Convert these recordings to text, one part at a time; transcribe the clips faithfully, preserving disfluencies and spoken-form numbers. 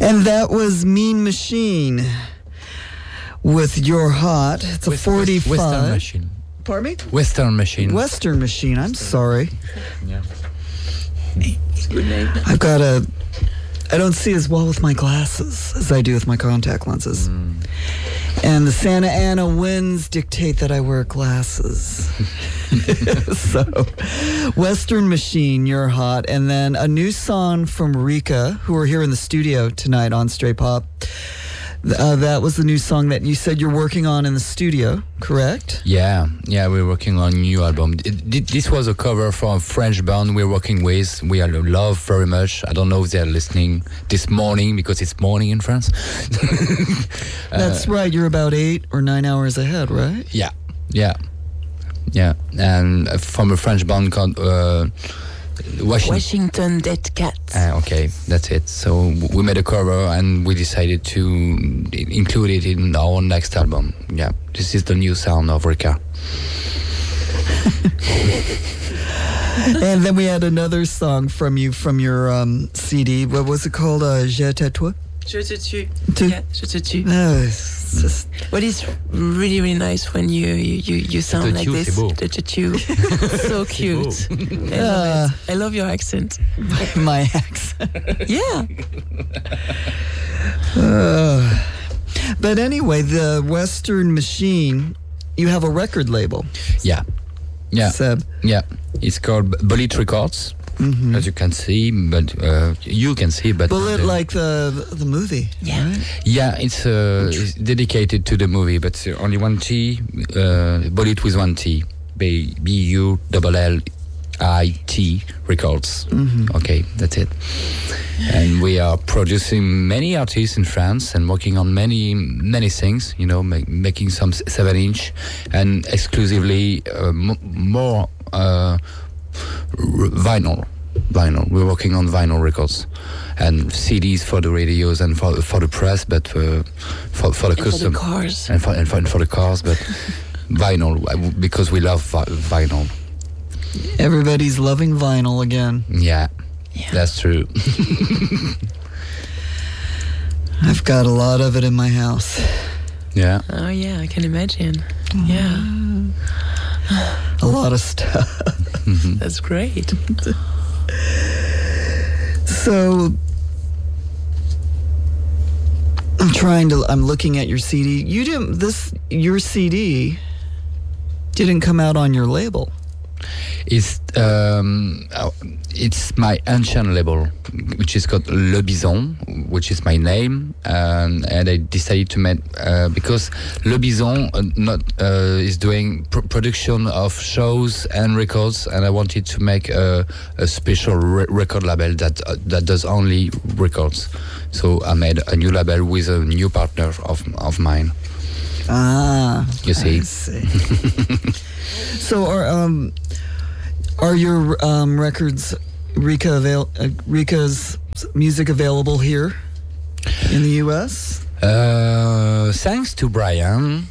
And that was Mean Machine with You're Hot. It's a West, forty-five. Western Machine. Pardon me? Western Machine. Western Machine. I'm sorry. Yeah. It's a good name. I've got a... I don't see as well with my glasses as I do with my contact lenses. Mm. And the Santa Ana winds dictate that I wear glasses. So, Western Machine, You're Hot. And then a new song from Rika, who are here in the studio tonight on Stray Pop. Uh, that was the new song that you said you're working on in the studio, correct? Yeah, yeah, we're working on a new album. It, it, this was a cover from a French band we're working with. We love very much. I don't know if they're listening this morning because it's morning in France. uh, That's right. You're about eight or nine hours ahead, right? Yeah, yeah, yeah. And uh, from a French band called uh, Washington. Washington Dead Cat. Uh, okay, that's it. So we made a cover and we decided to include it in our next album. Yeah, this is the new sound of Rika. And then we had another song from you from your um, C D. What was it called? Uh, Je te tue? Je te tue. Tu- Yeah, je te tue. Oh, it's just, What is really, really nice when you you, you, you sound te like tue, this. c'est beau. Je te tue. So cute. I Uh, love it. I love your accent. my accent. Yeah. Uh, but anyway, the Western Machine, you have a record label, Yeah, yeah, Seb. yeah. It's called Bullet Records, Mm-hmm. as you can see, but uh, you can see, but Bullet, uh, like the the movie. Yeah. Right? yeah, it's, uh, it's dedicated to the movie, but uh, only one T, uh, Bullet with one T, B B U L L I T Records. Mm-hmm. Okay, that's it. And we are producing many artists in France and working on many many things. You know, make, making some s- seven inch and exclusively uh, m- more uh, r- vinyl. Vinyl. We're working on vinyl records and C Ds for the radios and for for the press, but uh, for for the And for the custom cars. and for and for, and for the cars, but vinyl uh, w- because we love vi- vinyl. Everybody's loving vinyl again. Yeah, Yeah. that's true. I've got a lot of it in my house. Yeah. Oh yeah, I can imagine. Yeah, A lot of stuff. Mhm. that's great. So I'm trying to. I'm looking at your C D. You didn't. This your C D didn't come out on your label. It's um, uh, it's my ancient label, which is called Le Bison, which is my name, and, and I decided to make uh, because Le Bison uh, not uh, is doing pr- production of shows and records, and I wanted to make a, a special re- record label that uh, that does only records. So I made a new label with a new partner of of mine. Ah, You see. I see. So are um are your um records Rika avail- uh, Rika's music available here in the U S? Uh, thanks to Brian.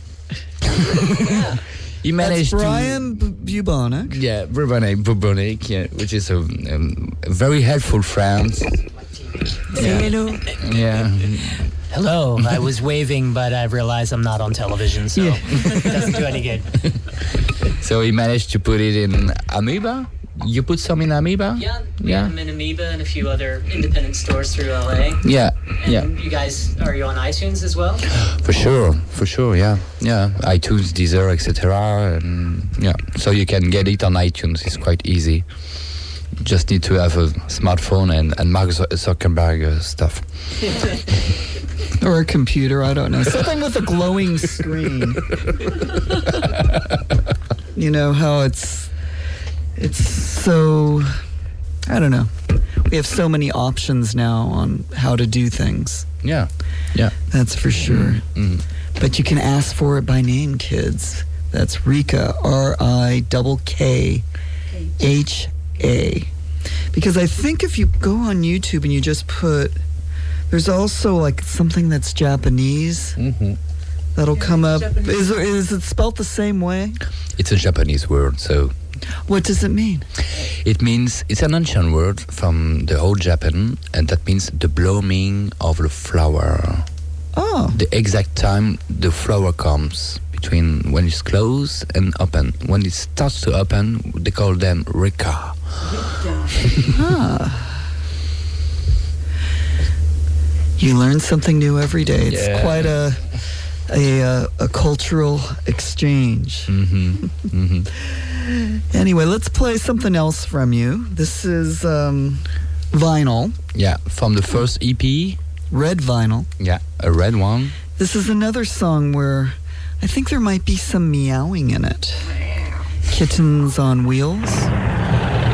He That's managed Brian to. B- Bubonic. Yeah, Bubonic, Bubonic, yeah, which is a, um, a very helpful friend. Say hello. Yeah, Hello, I was waving, but I realized I'm not on television, so Yeah. it doesn't do any good. so he managed to put it in Amoeba. You put some in Amoeba? Yeah, we Yeah. have them in Amoeba and a few other independent stores through L A. Yeah, And yeah, you guys, are you on iTunes as well? for sure, for sure, yeah, yeah. iTunes, Deezer, et cetera. And yeah, so you can get it on iTunes. It's quite easy. Just need to have a smartphone and, and Mark Zuc- Zuckerberg uh, stuff. Or a computer, I don't know. Something with a glowing screen. You know how it's it's so I don't know. We have so many options now on how to do things. Yeah, yeah. That's for sure. Mm. But you can ask for it by name, kids. That's Rika, R I K K H A. Because I think if you go on YouTube and you just put, there's also like something that's Japanese. Mm-hmm. That'll come up. Is, is it spelled the same way? It's a Japanese word, so What does it mean? it means it's an ancient word from the old Japan, and that means the blooming of the flower. Oh, The exact time the flower comes between when it's closed and open. When it starts to open, they call them Rika. you learn something new every day. It's Yeah. quite a a, uh, a cultural exchange. Mm-hmm. Mm-hmm. Anyway, let's play something else from you. This is um, vinyl, Yeah, from the first E P. red vinyl. Yeah, a red one. This is another song where I think there might be some meowing in it. Kittens on Wheels.